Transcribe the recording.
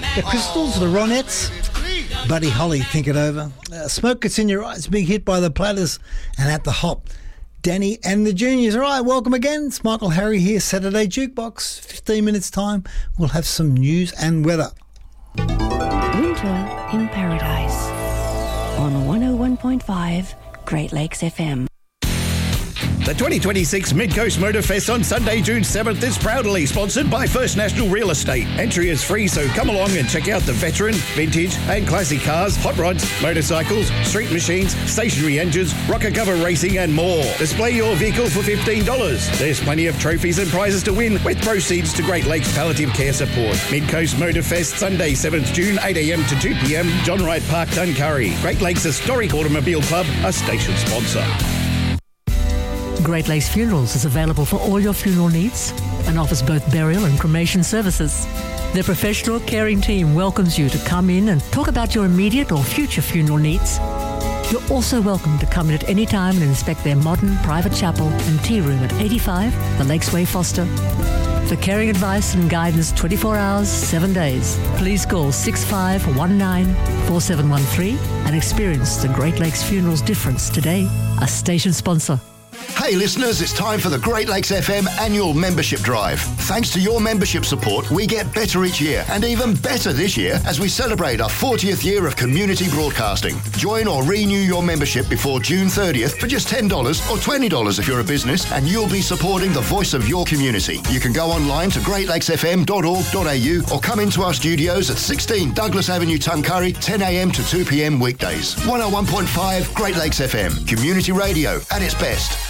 The Crystals, the Ronettes, Buddy Holly, Think It Over. Smoke Gets In Your Eyes, big hit by the Platters, and At the Hop, Danny and the Juniors. All right, welcome again. It's Michael Harry here, Saturday Jukebox. 15 minutes time, we'll have some news and weather. Winter in Paradise on 101.5 Great Lakes FM. The 2026 Mid-Coast Motor Fest on Sunday, June 7th is proudly sponsored by First National Real Estate. Entry is free, so come along and check out the veteran, vintage and classic cars, hot rods, motorcycles, street machines, stationary engines, rocker cover racing and more. Display your vehicle for $15. There's plenty of trophies and prizes to win with proceeds to Great Lakes Palliative Care Support. Mid-Coast Motor Fest, Sunday, 7th June, 8am to 2pm, John Wright Park, Tuncurry. Great Lakes Historic Automobile Club, a station sponsor. Great Lakes Funerals is available for all your funeral needs and offers both burial and cremation services. Their professional, caring team welcomes you to come in and talk about your immediate or future funeral needs. You're also welcome to come in at any time and inspect their modern private chapel and tea room at 85 The Lakesway, Foster. For caring advice and guidance 24 hours, 7 days, please call 6519-4713 and experience the Great Lakes Funerals difference today. A station sponsor. Hey listeners, it's time for the Great Lakes FM annual membership drive. Thanks to your membership support, we get better each year, and even better this year as we celebrate our 40th year of community broadcasting. Join or renew your membership before June 30th for just $10 or $20 if you're a business, and you'll be supporting the voice of your community. You can go online to greatlakesfm.org.au or come into our studios at 16 Douglas Avenue, Tuncurry, 10am to 2pm weekdays. 101.5 Great Lakes FM, community radio at its best.